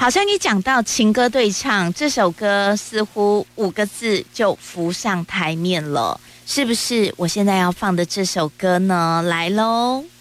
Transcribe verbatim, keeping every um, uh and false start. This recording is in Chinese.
好像一讲到情歌对唱，这首歌似乎五个字就浮上台面了，是不是？我现在要放的这首歌呢，来喽。